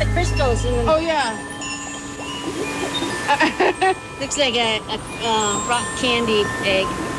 the crystals in the... Oh, yeah. Looks like a rock candy egg.